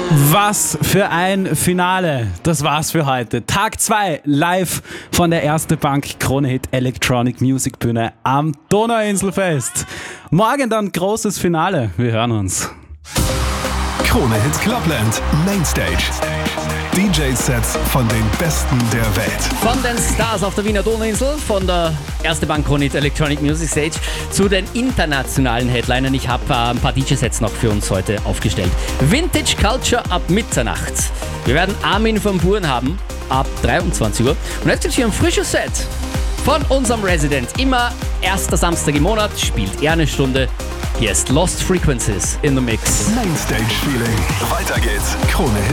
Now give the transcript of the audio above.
Was für ein Finale. Das war's für heute. Tag 2 live von der Erste Bank Krone Hit Electronic Music Bühne am Donauinselfest. Morgen dann großes Finale. Wir hören uns. Krone Hit Clubland Mainstage. DJ-Sets von den Besten der Welt. Von den Stars auf der Wiener Donauinsel, von der Erste Bank Krone Hit Electronic Music Stage zu den internationalen Headlinern. Ich habe ein paar DJ-Sets noch für uns heute aufgestellt. Vintage Culture ab Mitternacht. Wir werden Armin van Buuren haben ab 23 Uhr. Und jetzt gibt es hier ein frisches Set von unserem Resident. Immer erster Samstag im Monat spielt er eine Stunde. Hier ist Lost Frequencies in the Mix. Mainstage Feeling. Weiter geht's. Krone Hit